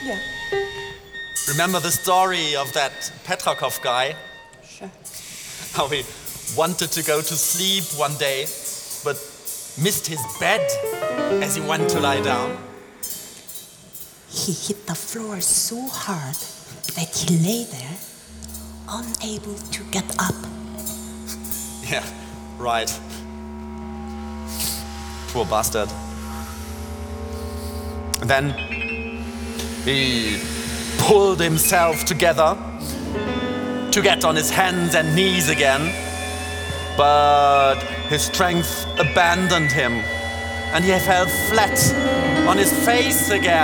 Yeah, Remember the story of that Petrakov guy? sure. How he wanted to go to sleep one day, but missed his bed as he went to lie down? He hit the floor so hard that he lay there, unable to get up. Yeah, right. Poor bastard. And then he pulled himself together to get on his hands and knees again, but his strength abandoned him, and he fell flat on his face again.